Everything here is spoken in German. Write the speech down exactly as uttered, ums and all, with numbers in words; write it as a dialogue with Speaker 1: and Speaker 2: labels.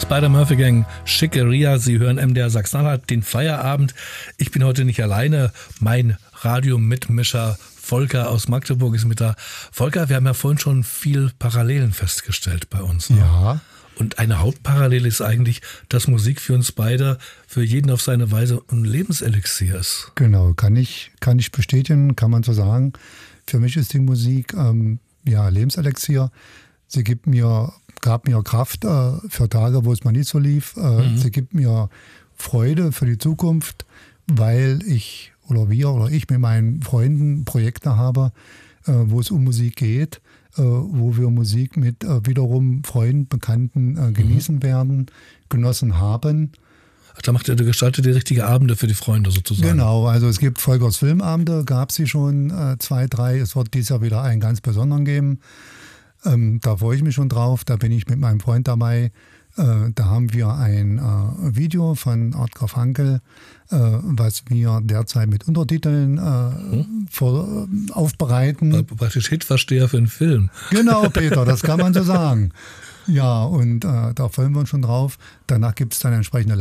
Speaker 1: Spider-Murphy Gang, Schickeria. Sie hören M D R Sachsen-Anhalt, den Feierabend. Ich bin heute nicht alleine. Mein Radiomitmischer Volker aus Magdeburg ist mit da. Volker, wir haben ja vorhin schon viel Parallelen festgestellt bei uns. Ne?
Speaker 2: Ja.
Speaker 1: Und eine Hauptparallele ist eigentlich, dass Musik für uns beide, für jeden auf seine Weise ein Lebenselixier ist.
Speaker 2: Genau, kann ich, kann ich bestätigen, kann man so sagen. Für mich ist die Musik ähm, ja Lebenselixier. Sie gibt mir, gab mir Kraft äh, für Tage, wo es mal nicht so lief. Äh, mhm. Sie gibt mir Freude für die Zukunft, weil ich oder wir oder ich mit meinen Freunden Projekte habe, äh, wo es um Musik geht. Wo wir Musik mit äh, wiederum Freunden, Bekannten äh, genießen mhm. werden, genossen haben.
Speaker 1: Ach, da macht ihr, gestaltet ihr richtige Abende für die Freunde sozusagen.
Speaker 2: Genau, also es gibt Volkers Filmabende, gab es sie schon äh, zwei, drei. Es wird dieses Jahr wieder einen ganz besonderen geben. Ähm, da freue ich mich schon drauf, da bin ich mit meinem Freund dabei. Äh, da haben wir ein äh, Video von Artgar Frankel, äh, was wir derzeit mit Untertiteln äh, hm? vor, äh, aufbereiten.
Speaker 1: Praktisch Hitversteher für einen Film.
Speaker 2: Genau, Peter, das kann man so sagen. Ja, und äh, da freuen wir uns schon drauf. Danach gibt es dann entsprechende